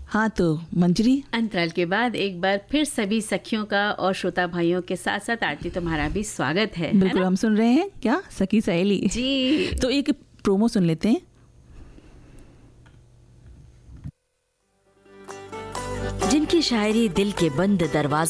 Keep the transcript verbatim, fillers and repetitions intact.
हाँ तो मंजरी, अंतराल के बाद एक बार फिर सभी सखियों का और श्रोता भाइयों के साथ साथ आरती तुम्हारा भी स्वागत है। बिल्कुल, हम सुन रहे हैं क्या सखी सहेली जी। तो एक प्रोमो सुन लेते हैं। जिनकी शायरी दिल के बंद दरवाजे